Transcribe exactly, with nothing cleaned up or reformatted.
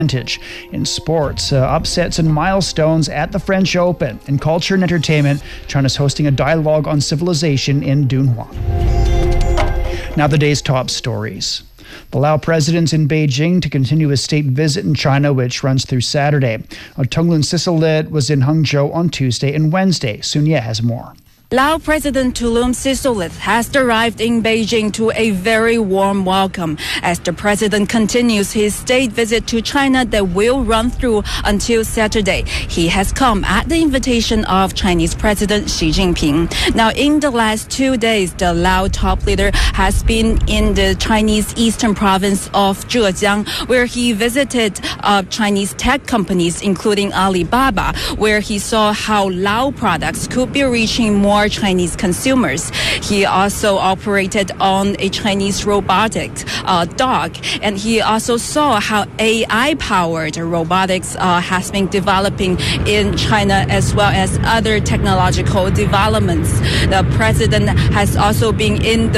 In sports, uh, upsets and milestones at the French Open. In culture and entertainment, China's hosting a dialogue on civilization in Dunhuang. Now the day's top stories. The Lao president's in Beijing to continue his state visit in China, which runs through Saturday. Uh, Tonglen Sisolit was in Hangzhou on Tuesday and Wednesday. Sun Ye has more. Lao President Tonglen Sisolit has arrived in Beijing to a very warm welcome as the president continues his state visit to China that will run through until Saturday. He has come at the invitation of Chinese President Xi Jinping. Now, in the last two days, the Lao top leader has been in the Chinese eastern province of Zhejiang, where he visited uh, Chinese tech companies, including Alibaba, where he saw how Lao products could be reaching more Chinese consumers. He also operated on a Chinese robotic uh, dog, and he also saw how A I-powered robotics uh, has been developing in China, as well as other technological developments. The president has also been in the